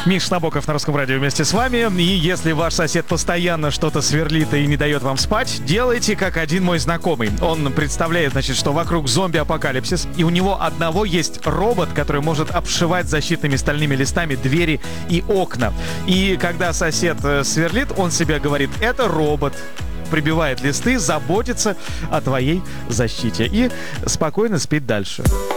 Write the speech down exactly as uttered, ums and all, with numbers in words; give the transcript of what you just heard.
Миша Набоков на Русском радио вместе с вами. И если ваш сосед постоянно что-то сверлит и не дает вам спать, делайте как один мой знакомый. Он представляет, значит, что вокруг зомби-апокалипсис, и у него одного есть робот, который может обшивать защитными стальными листами двери и окна. И когда сосед сверлит, он себе говорит: это робот. Прибивает листы, заботится о твоей защите и спокойно спит дальше.